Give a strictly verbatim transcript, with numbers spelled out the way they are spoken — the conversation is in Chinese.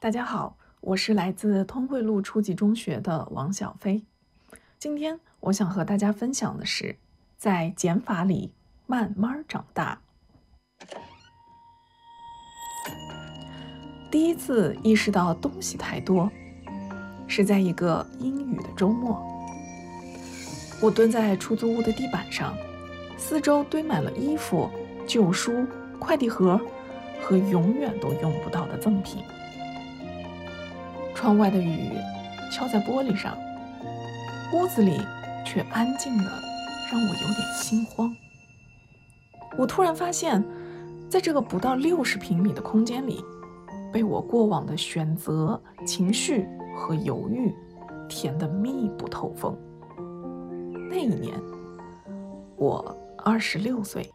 大家好，我是来自通惠路初级中学的王小飞。今天我想和大家分享的是，在减法里慢慢长大。第一次意识到东西太多，是在一个阴雨的周末。我蹲在出租屋的地板上，四周堆满了衣服、旧书、快递盒和永远都用不到的赠品。窗外的雨敲在玻璃上，屋子里却安静的让我有点心慌。我突然发现，在这个不到六十平米的空间里，被我过往的选择、情绪和犹豫填得密不透风。那一年，我二十六岁，